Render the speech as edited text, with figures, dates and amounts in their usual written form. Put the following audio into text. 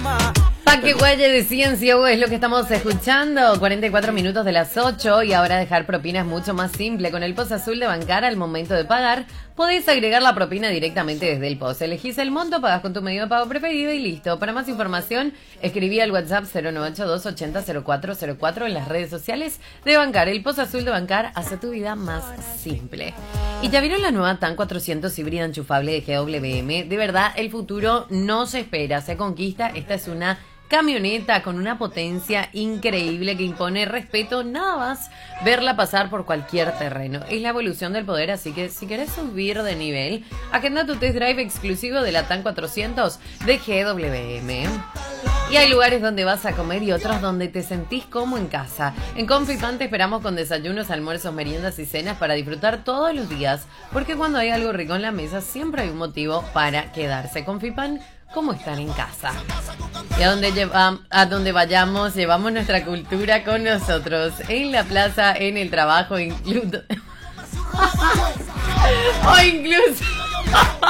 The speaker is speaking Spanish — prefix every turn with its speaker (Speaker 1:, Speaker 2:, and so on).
Speaker 1: Paqueguaye de Ciencia es lo que estamos escuchando. 44 minutos de las 8 y ahora dejar propina es mucho más simple. Con el POS azul de Bancar, al momento de pagar, podéis agregar la propina directamente desde el POS. Elegís el monto, pagás con tu medio de pago preferido y listo. Para más información, escribí al WhatsApp 098-280-0404 en las redes sociales de Bancar. El POS azul de Bancar hace tu vida más simple. ¿Y ya vieron la nueva TAN 400 híbrida enchufable de GWM? De verdad, el futuro no se espera, se conquista. Esta es una camioneta con una potencia increíble que impone respeto, nada más verla pasar por cualquier terreno. Es la evolución del poder, así que si querés subir de nivel, agenda tu test drive exclusivo de la TAN 400 de GWM. Y hay lugares donde vas a comer y otros donde te sentís como en casa. En Confipan te esperamos con desayunos, almuerzos, meriendas y cenas para disfrutar todos los días, porque cuando hay algo rico en la mesa siempre hay un motivo para quedarse. Confipan, como estar en casa. Y a donde vayamos, llevamos nuestra cultura con nosotros. En la plaza, en el trabajo, o incluso